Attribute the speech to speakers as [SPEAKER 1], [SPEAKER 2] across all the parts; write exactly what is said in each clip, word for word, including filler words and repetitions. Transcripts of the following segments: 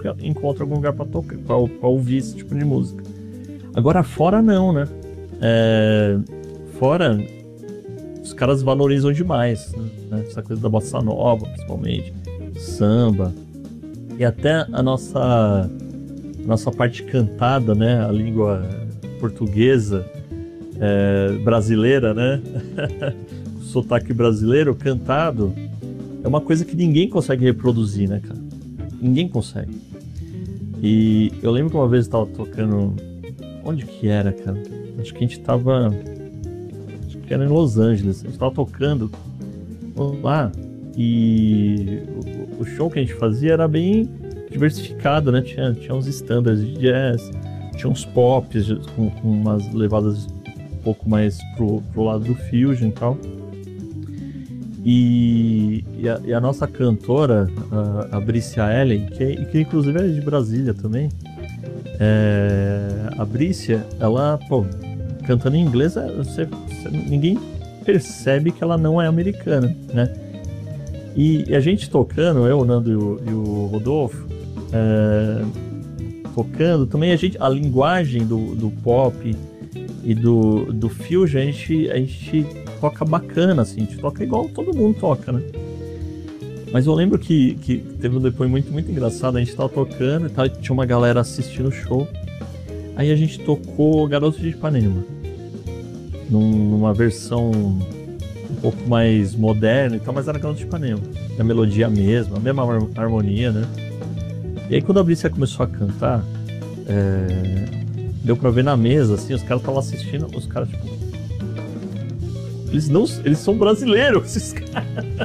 [SPEAKER 1] nunca encontro algum lugar para tocar, para ouvir esse tipo de música. Agora fora não, né? É, fora os caras valorizam demais, né? Essa coisa da bossa nova, principalmente, samba, e até a nossa, a nossa parte cantada, né? A língua portuguesa, é, brasileira, né? O sotaque brasileiro cantado é uma coisa que ninguém consegue reproduzir, né, cara? Ninguém consegue. E eu lembro que uma vez eu tava tocando... Onde que era, cara? Acho que a gente tava... Acho que era em Los Angeles. A gente tava tocando lá e o show que a gente fazia era bem diversificado, né? Tinha, tinha uns standards de jazz, tinha uns pops com, com umas levadas um pouco mais pro, pro lado do fusion e tal. E, e, a, e a nossa cantora, a, a Brícia Ellen, que, que inclusive é de Brasília também, é, a Brícia, ela, pô, cantando em inglês, você, você, ninguém percebe que ela não é americana, né? E, e a gente tocando, eu, o Nando e o, e o Rodolfo, é, tocando também, a, gente, a linguagem do, do pop e do, do fusion, a gente, a gente toca bacana, assim, a gente toca igual todo mundo toca, né? Mas eu lembro que, que teve um depoimento muito, muito engraçado, a gente tava tocando e tal, e tinha uma galera assistindo o show, aí a gente tocou Garoto de Ipanema, num, numa versão um pouco mais moderna e tal, mas era Garoto de Ipanema, a melodia mesma, a mesma harmonia, né? E aí quando a Brícia começou a cantar, é, deu pra ver na mesa, assim, os caras estavam assistindo, os caras, tipo, Eles, não, eles são brasileiros, esses caras.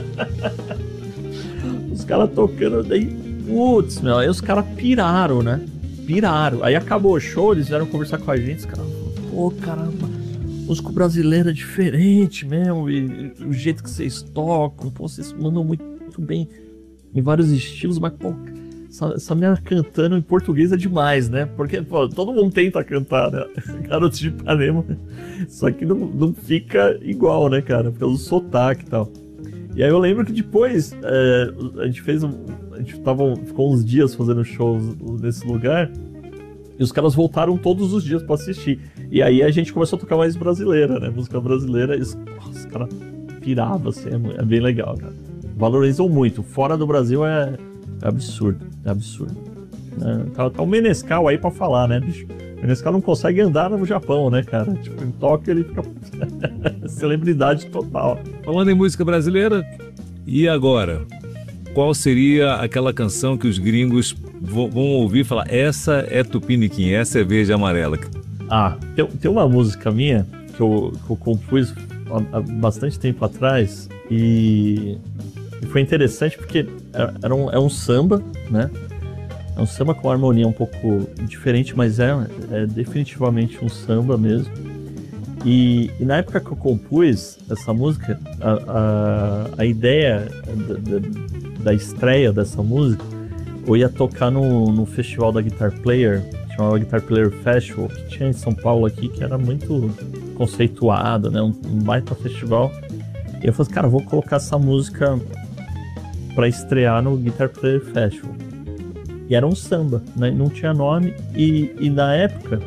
[SPEAKER 1] Os caras tocando, daí, putz, meu, aí os caras piraram, né? Piraram. Aí acabou o show, eles vieram conversar com a gente, os caras falaram, pô, caramba, músico brasileiro é diferente mesmo, e, e o jeito que vocês tocam, pô, vocês mandam muito, muito bem em vários estilos, mas, pô, essa, essa menina cantando em português é demais, né? Porque, pô, todo mundo tenta cantar, né? Garoto de Ipanema, só que não, não fica igual, né, cara? Pelo sotaque e tal. E aí eu lembro que depois é, a gente fez um, a gente tava, ficou uns dias fazendo shows nesse lugar e os caras voltaram todos os dias pra assistir. E aí a gente começou a tocar mais brasileira, né? Música brasileira, e os, os caras piravam, assim, é, é bem legal, cara. Valorizam muito. Fora do Brasil é, é absurdo, é absurdo. É, tá, tá o Menescal aí pra falar, né, bicho? O Menescal não consegue andar no Japão, né, cara? Tipo, em Tóquio ele fica celebridade total.
[SPEAKER 2] Falando em música brasileira, e agora? Qual seria aquela canção que os gringos vão ouvir e falar, essa é Tupiniquim, essa é Verde e Amarela?
[SPEAKER 1] Ah, tem, tem uma música minha que eu, que eu compus há, há bastante tempo atrás e, e foi interessante porque era um, é um samba, né? É um samba com uma harmonia um pouco diferente, mas é, é definitivamente um samba mesmo. E, e na época que eu compus essa música, a, a, a ideia da, da, da estreia dessa música, eu ia tocar no, no festival da Guitar Player, chamava Guitar Player Festival, que tinha em São Paulo aqui, que era muito conceituado, né? Um, um baita festival. E eu falei, cara, eu vou colocar essa música pra estrear no Guitar Player Festival. E era um samba, né? Não tinha nome. E, e na época,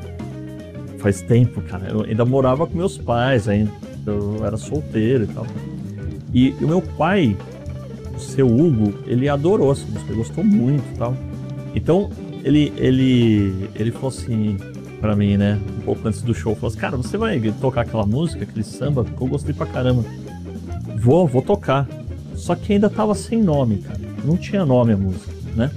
[SPEAKER 1] faz tempo, cara, eu ainda morava com meus pais, ainda, eu era solteiro e tal. E, e o meu pai, o seu Hugo, ele adorou essa música, ele gostou muito e tal. Então, ele, ele, ele falou assim pra mim, né? Um pouco antes do show, falou assim, cara, você vai tocar aquela música, aquele samba, que eu gostei pra caramba. Vou, vou tocar. Só que ainda tava sem nome, cara. Não tinha nome a música, né?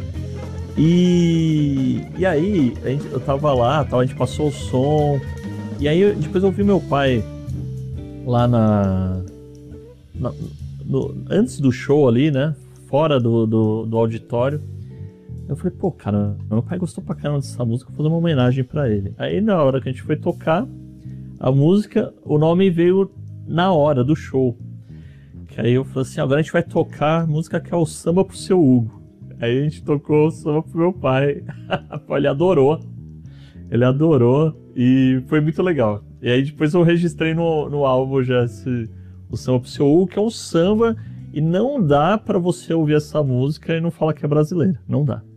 [SPEAKER 1] E, e aí, a gente, eu tava lá, tal, a gente passou o som. E aí, eu, depois eu vi meu pai lá na, na no, antes do show ali, né? Fora do, do, do auditório. Eu falei, pô, cara, meu pai gostou pra caramba dessa música, vou fazer uma homenagem pra ele. Aí, na hora que a gente foi tocar a música, o nome veio na hora do show. Que aí eu falei assim, agora a gente vai tocar a música que é o Samba pro Seu Hugo. Aí a gente tocou o samba pro meu pai. Ele adorou. Ele adorou e foi muito legal. E aí depois eu registrei no, no álbum já esse, o Samba pro Seu Hugo, que é um samba e não dá pra você ouvir essa música e não falar que é brasileira. Não dá.